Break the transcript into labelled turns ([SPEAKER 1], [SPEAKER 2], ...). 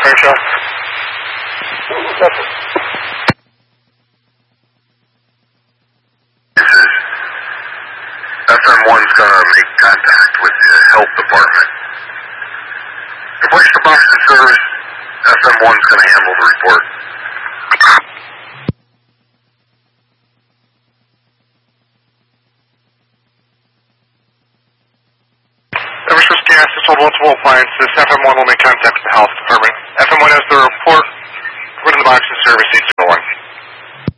[SPEAKER 1] Marshall.
[SPEAKER 2] FM1's gonna make contact with the health department. To place the box in service, FM1's gonna handle the report.
[SPEAKER 1] Eversource Gas has sold multiple appliances. FM1 will make contact with the health department. FM1 has the report. Put in the box in service.